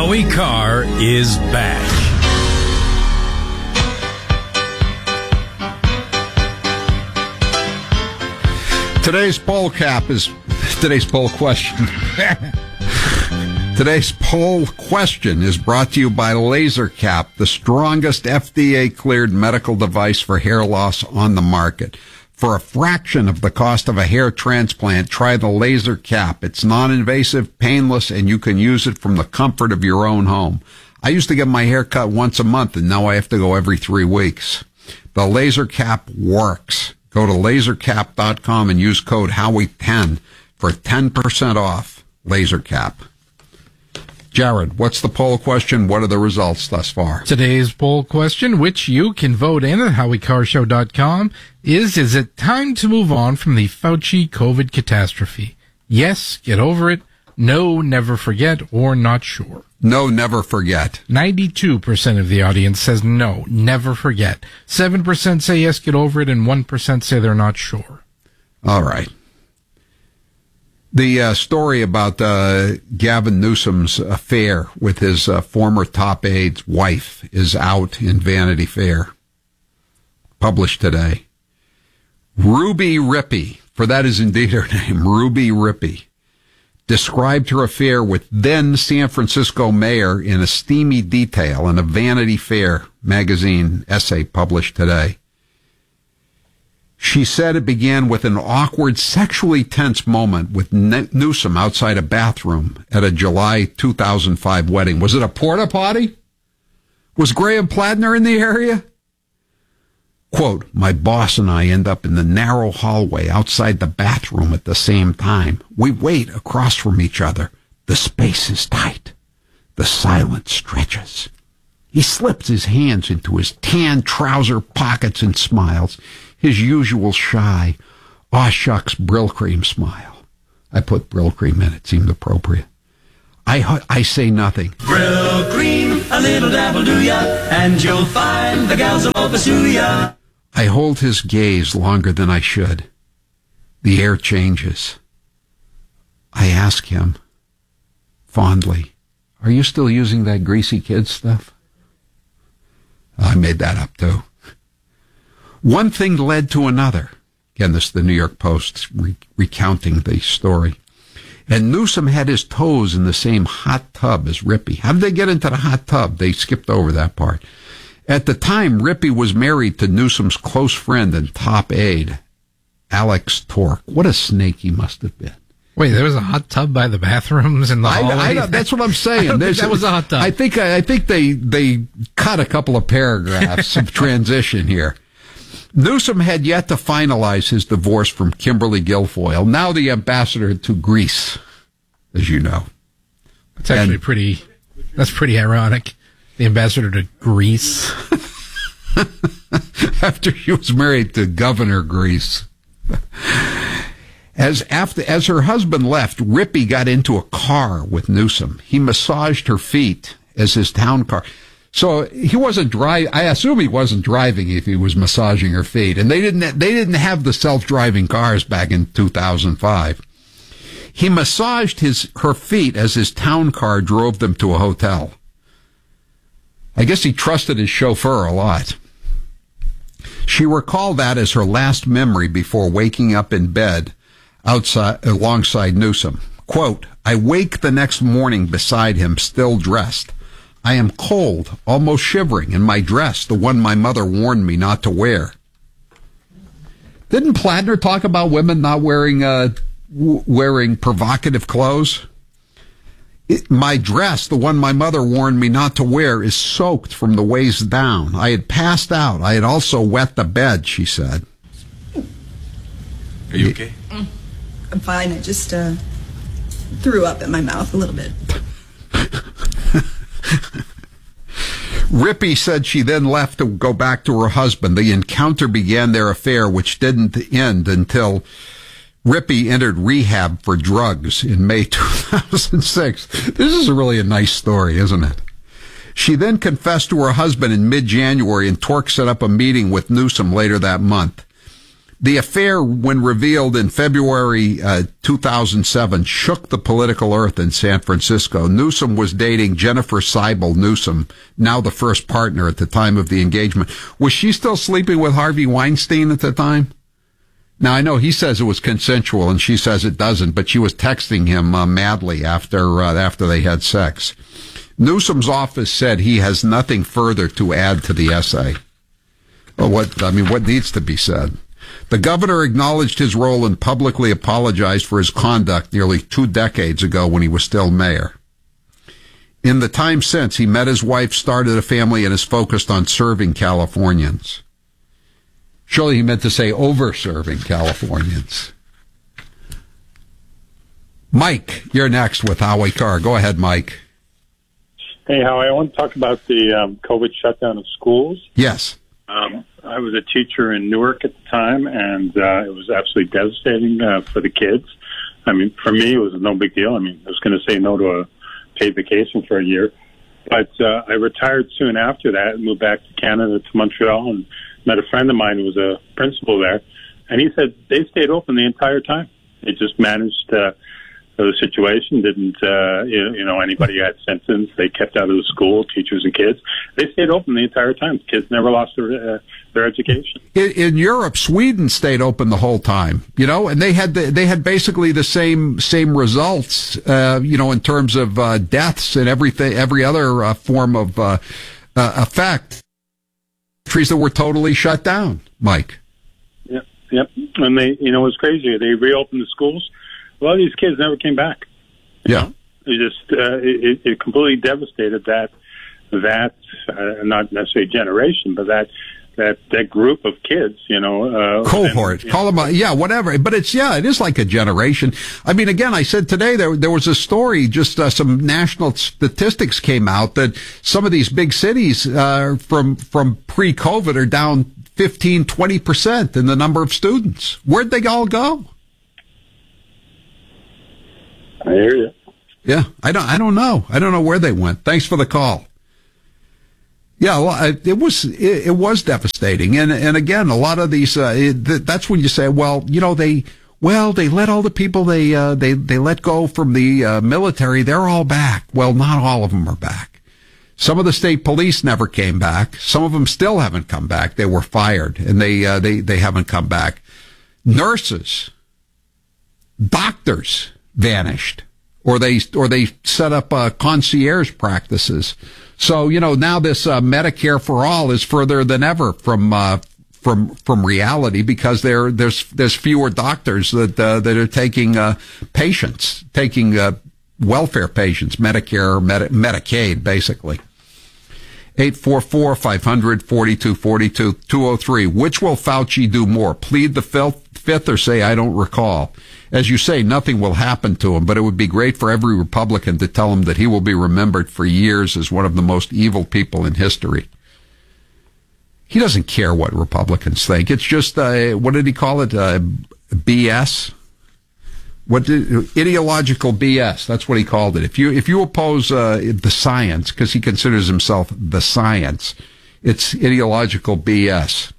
Howie Carr is back. Today's poll question. Today's poll question is brought to you by LaserCap, the strongest FDA-cleared medical device for hair loss on the market. For a fraction of the cost of a hair transplant, try the LaserCap. It's non-invasive, painless, and you can use it from the comfort of your own home. I used to get my hair cut once a month, and now I have to go every 3 weeks. The LaserCap works. Go to lasercap.com and use code Howie10 for 10% off LaserCap. Jared, what's the poll question? What are the results thus far? Today's poll question, which you can vote in at HowieCarrShow.com, is it time to move on from the Fauci COVID catastrophe? Yes, get over it. No, never forget, or not sure. No, never forget. 92% of the audience says no, never forget. 7% say yes, get over it, and 1% say they're not sure. All right. The story about Gavin Newsom's affair with his former top aide's wife is out in Vanity Fair, published today. Ruby Rippey, for that is indeed her name, Ruby Rippey, described her affair with then San Francisco mayor in a steamy detail in a Vanity Fair magazine essay published today. She said it began with an awkward, sexually tense moment with Newsom outside a bathroom at a July 2005 wedding. Was it a porta potty? Was Graham Pladner in the area? Quote, my boss and I end up in the narrow hallway outside the bathroom at the same time. We wait across from each other. The space is tight. The silence stretches. He slips his hands into his tan trouser pockets and smiles. His usual shy, aw shucks Brill Cream smile. I put Brill Cream in, it seemed appropriate. I say nothing. Brill Cream, a little dabble do ya, and you'll find the gals will pursue ya. I hold his gaze longer than I should. The air changes. I ask him, fondly, are you still using that Greasy Kid stuff? I made that up too. One thing led to another. Again, this is the New York Post recounting the story. And Newsom had his toes in the same hot tub as Rippey. How did they get into the hot tub? They skipped over that part. At the time, Rippey was married to Newsom's close friend and top aide, Alex Tork. What a snake he must have been. Wait, there was a hot tub by the bathrooms in the hallway? That's what I'm saying. I don't think that was a hot tub. I think they cut a couple of paragraphs of transition here. Newsom had yet to finalize his divorce from Kimberly Guilfoyle, now the ambassador to Greece, as you know. It's actually that's pretty ironic. The ambassador to Greece. After she was married to Governor Greece. As her husband left, Rippey got into a car with Newsom. He massaged her feet as his town car. So he wasn't driving. I assume he wasn't driving if he was massaging her feet. And they didn't have the self-driving cars back in 2005. He massaged her feet as his town car drove them to a hotel. I guess he trusted his chauffeur a lot. She recalled that as her last memory before waking up in bed alongside Newsom. Quote, I wake the next morning beside him, still dressed. I am cold, almost shivering, in my dress, the one my mother warned me not to wear. Didn't Pladner talk about women not wearing provocative clothes? My dress, the one my mother warned me not to wear, is soaked from the waist down. I had passed out. I had also wet the bed, she said. Are you okay? I'm fine. I just threw up in my mouth a little bit. Rippey said she then left to go back to her husband. The encounter began their affair, which didn't end until Rippey entered rehab for drugs in May 2006. This is really a nice story, isn't it? She then confessed to her husband in mid-January, and Tork set up a meeting with Newsom later that month. The affair, when revealed in February 2007, shook the political earth in San Francisco. Newsom was dating Jennifer Seibel Newsom, now the first partner at the time of the engagement. Was she still sleeping with Harvey Weinstein at the time? Now, I know he says it was consensual, and she says it doesn't, but she was texting him madly after they had sex. Newsom's office said he has nothing further to add to the essay. Well, what needs to be said? The governor acknowledged his role and publicly apologized for his conduct nearly 2 decades ago when he was still mayor. In the time since, he met his wife, started a family, and is focused on serving Californians. Surely he meant to say over-serving Californians. Mike, you're next with Howie Carr. Go ahead, Mike. Hey, Howie, I want to talk about the COVID shutdown of schools. Yes. I was a teacher in Newark at the time, and it was absolutely devastating for the kids. I mean, for me, it was no big deal. I mean, I was going to say no to a paid vacation for a year. But I retired soon after that and moved back to Canada, to Montreal, and met a friend of mine who was a principal there. And he said they stayed open the entire time. They just managed the situation. Didn't, anybody had symptoms. They kept out of the school, teachers and kids. They stayed open the entire time. Kids never lost their education. In Europe, Sweden stayed open the whole time, and they had basically the same results, in terms of deaths and every other form of effect. Countries that were totally shut down, Mike. Yep. And they, it was crazy. They reopened the schools. A lot of these kids never came back. Yeah. It just it completely devastated that not necessarily generation, but that group of kids, cohort, call them, whatever. But it is like a generation. I mean, again, I said today there was a story, just some national statistics came out that some of these big cities from pre-COVID are down 15-20% in the number of students. Where'd they all go? I hear you. Yeah, I don't know. I don't know where they went. Thanks for the call. Yeah, well, it was devastating, and again, a lot of these. That's when you say, they let all the people they let go from the military. They're all back. Well, not all of them are back. Some of the state police never came back. Some of them still haven't come back. They were fired, and they haven't come back. Nurses, doctors vanished, or they set up concierge practices. So now this Medicare for all is further than ever from reality, because there's fewer doctors that are taking patients, taking welfare patients, Medicare or Medicaid, basically. 844-500-4242, 203. Which will Fauci do more? Plead the fifth or say, I don't recall? As you say, nothing will happen to him, but it would be great for every Republican to tell him that he will be remembered for years as one of the most evil people in history. He doesn't care what Republicans think. It's just, what did he call it? BS? Ideological BS. That's what he called it. If you oppose the science, because he considers himself the science, it's ideological BS.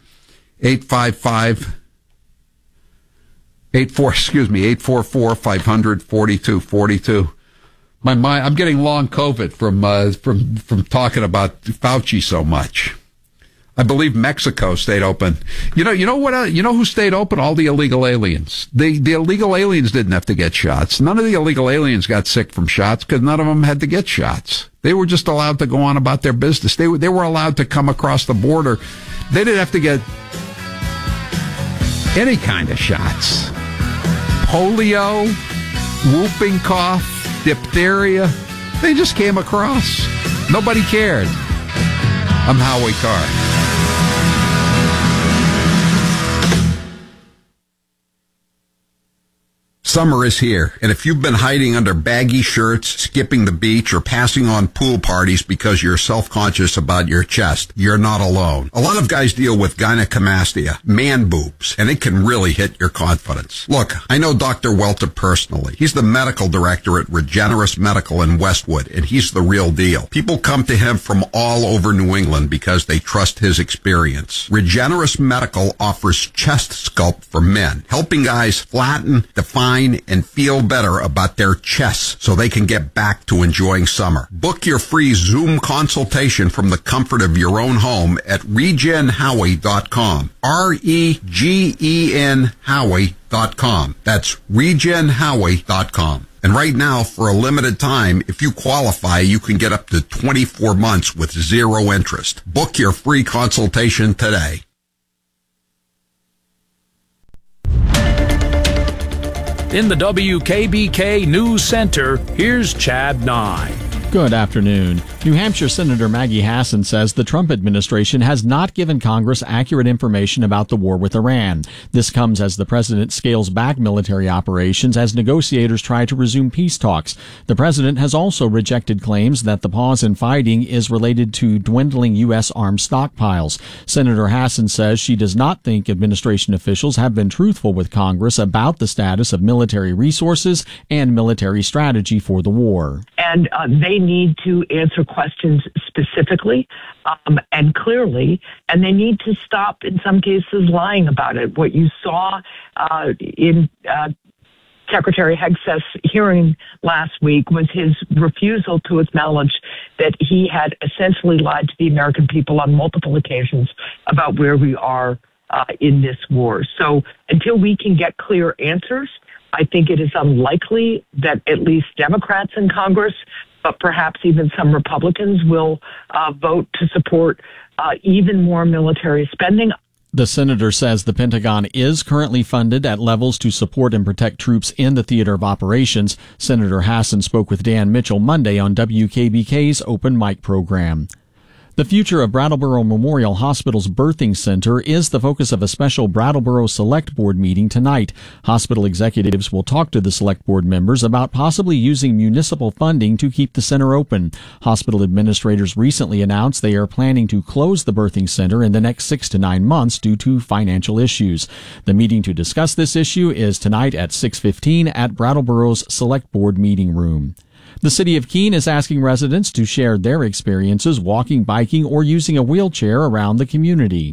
844-500-4242. My mind, I'm getting long COVID from talking about Fauci so much. I believe Mexico stayed open. You know what? You know who stayed open? All the illegal aliens. The illegal aliens didn't have to get shots. None of the illegal aliens got sick from shots because none of them had to get shots. They were just allowed to go on about their business. They were allowed to come across the border. They didn't have to get any kind of shots. Polio, whooping cough, diphtheria. They just came across. Nobody cared. I'm Howie Carr. Summer is here, and if you've been hiding under baggy shirts, skipping the beach, or passing on pool parties because you're self-conscious about your chest, you're not alone. A lot of guys deal with gynecomastia, man boobs, and it can really hit your confidence. Look, I know Dr. Welter personally. He's the medical director at Regenerous Medical in Westwood, and he's the real deal. People come to him from all over New England because they trust his experience. Regenerous Medical offers chest sculpt for men, helping guys flatten, define, and feel better about their chests so they can get back to enjoying summer. Book your free Zoom consultation from the comfort of your own home at regenhowie.com. REGEN Howie.com. That's regenhowie.com. And right now, for a limited time, if you qualify, you can get up to 24 months with zero interest. Book your free consultation today. In the WKBK News Center, here's Chad Nye. Good afternoon. New Hampshire Senator Maggie Hassan says the Trump administration has not given Congress accurate information about the war with Iran. This comes as the president scales back military operations as negotiators try to resume peace talks. The president has also rejected claims that the pause in fighting is related to dwindling U.S. arms stockpiles. Senator Hassan says she does not think administration officials have been truthful with Congress about the status of military resources and military strategy for the war. And they need to answer questions specifically and clearly, and they need to stop, in some cases, lying about it. What you saw in Secretary Hegseth's hearing last week was his refusal to acknowledge that he had essentially lied to the American people on multiple occasions about where we are in this war. So until we can get clear answers, I think it is unlikely that at least Democrats in Congress, but perhaps even some Republicans, will vote to support even more military spending. The senator says the Pentagon is currently funded at levels to support and protect troops in the theater of operations. Senator Hassan spoke with Dan Mitchell Monday on WKBK's Open Mic program. The future of Brattleboro Memorial Hospital's birthing center is the focus of a special Brattleboro Select Board meeting tonight. Hospital executives will talk to the Select Board members about possibly using municipal funding to keep the center open. Hospital administrators recently announced they are planning to close the birthing center in the next 6 to 9 months due to financial issues. The meeting to discuss this issue is tonight at 6:15 at Brattleboro's Select Board meeting room. The city of Keene is asking residents to share their experiences walking, biking, or using a wheelchair around the community.